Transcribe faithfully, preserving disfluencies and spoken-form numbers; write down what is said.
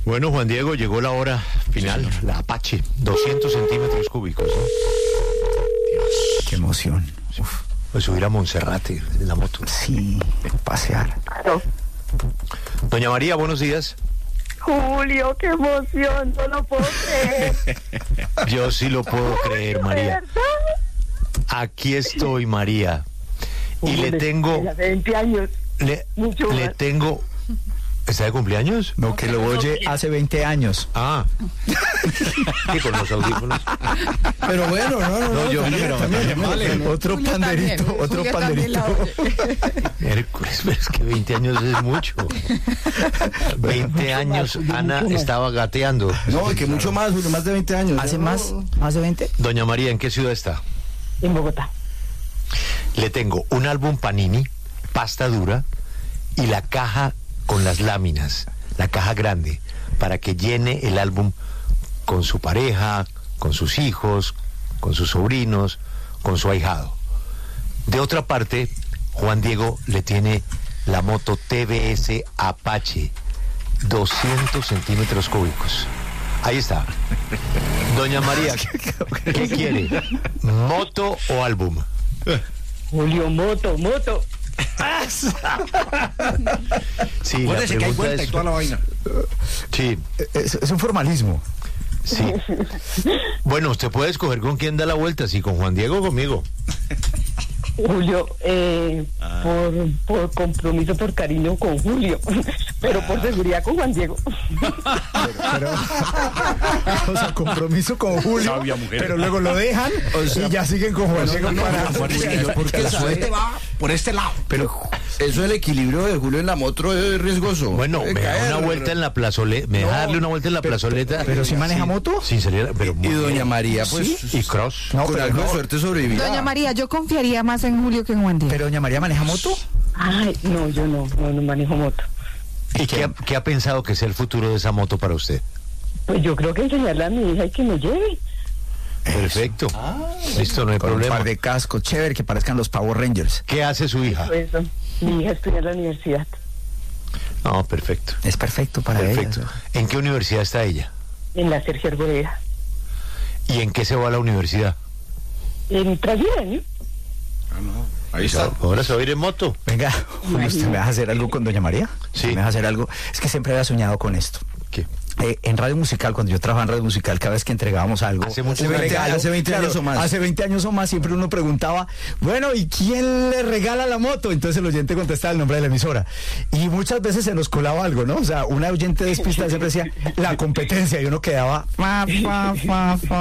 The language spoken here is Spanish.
Bueno, Juan Diego, llegó la hora final, la Apache, doscientos centímetros cúbicos, ¿no? Dios, qué emoción. Uf, pues subir a Monserrate en la moto. Sí, pasear. No. Doña María, buenos días. Julio, qué emoción, no lo puedo creer. Yo sí lo puedo creer, ¿De María. verdad? Aquí estoy, María. Y Uy, le de- tengo, de veinte años. le, Mucho le más. tengo... ¿Está de cumpleaños? No, que lo oye hace veinte años. Ah. Sí, con los audífonos. Pero bueno, no, no, No, yo- también, pero- también, también vale. vale. Otro Julio panderito, también, otro Julio también la panderito. oye. Hércules, pero es que veinte años es mucho. veinte años, Ana estaba gateando. No, que mucho más, Julio, más de veinte años. ¿Hace Ya más? no. ¿Más de veinte? Doña María, ¿en qué ciudad está? En Bogotá. Le tengo un álbum Panini, pasta dura, y la caja con las láminas, la caja grande, para que llene el álbum con su pareja, con sus hijos, con sus sobrinos, con su ahijado. De otra parte, Juan Diego le tiene la moto T V S Apache, doscientos centímetros cúbicos. Ahí está. Doña María, ¿qué quiere? ¿Moto o álbum? Julio, moto, moto. Sí, la Acuérdese que hay pregunta vuelta y es... toda la vaina. Sí, Es, es un formalismo. sí. Bueno, usted puede escoger con quién da la vuelta, si con Juan Diego o conmigo. Julio, eh, por, por compromiso, por cariño con Julio, pero por seguridad con Juan Diego. Pero, o sea, compromiso con Julio, Sabia mujer. pero luego lo dejan y ya siguen con Juan Diego para... Porque la suerte va por este lado. Pero eso del equilibrio de Julio en la moto es riesgoso. Bueno, Puede me da caer, una vuelta en la plazoleta, me deja darle una vuelta en la plazoleta. ¿Pero si maneja moto? Sin salir, pero muy Y doña bien. María, pues, Y cross. No, con pero, algo de no, suerte sobrevivirá. Doña María, yo confiaría más en Julio que en Juan Diego. pero doña María maneja moto. Ay, no, yo no, no, no manejo moto. ¿Y qué ha, qué ha pensado que sea el futuro de esa moto para usted? Pues yo creo que enseñarle a mi hija y que me lleve. Perfecto. Listo, no hay Con un problema. par de cascos, chévere, que parezcan los Power Rangers. ¿Qué hace su hija? Eso. Mi hija estudia en la universidad. No, perfecto. Es perfecto para Perfecto. ella. ¿En qué universidad está ella? En la Sergio Arboleda. ¿Y en qué se va a la universidad? En Transmilenio. Ah, no. Ahí está. Ahora se va a ir en moto. Venga, Julio, ¿usted me va a hacer algo con doña María? Sí. ¿Me va a hacer algo? Es que siempre había soñado con esto. ¿Qué? Eh, en Radio Musical, cuando yo trabajaba en Radio Musical, cada vez que entregábamos algo, Hace mucho un veinte- regalo, hace veinte años o más. Hace veinte años o más, siempre uno preguntaba, bueno, ¿y quién le regala la moto? Entonces el oyente contestaba el nombre de la emisora. Y muchas veces se nos colaba algo, ¿no? O sea, una oyente despistada siempre decía, la competencia, y uno quedaba, fa, fa, fa, fa.